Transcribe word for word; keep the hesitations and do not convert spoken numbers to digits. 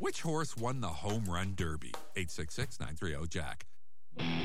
Which horse won the Home Run Derby? eight six six, nine three zero, Jack.